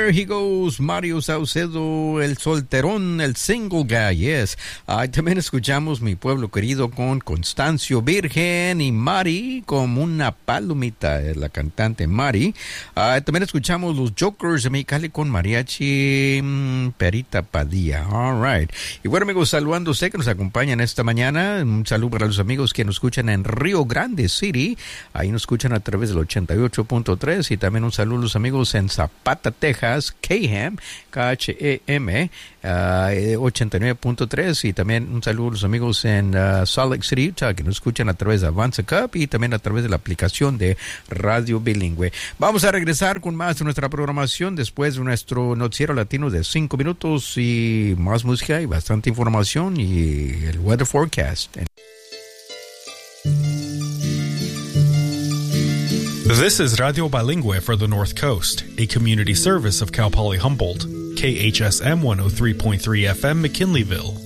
There he goes, Mario Saucedo, el solterón, el single guy, yes. También escuchamos Mi Pueblo Querido con Constancio Virgen y Mari como una palomita, la cantante Mari. También escuchamos Los Jokers de Mexicali con Mariachi Perita Padilla. All right. Y bueno, amigos, saludando a usted que nos acompañan esta mañana. Un saludo para los amigos que nos escuchan en Rio Grande City. Ahí nos escuchan a través del 88.3 y también un saludo a los amigos en Zapata, Texas, KHAM, KHEM, 89.3 y también un saludo a los amigos en Salt Lake City, Utah, que nos escuchan a través de Avanza Cup y también a través de la aplicación de Radio Bilingüe. Vamos a regresar con más de nuestra programación después de nuestro noticiero latino de 5 minutos y más música y bastante información y el weather forecast. This is Radio Bilingüe for the North Coast, a community service of Cal Poly Humboldt, KHSM 103.3 FM McKinleyville.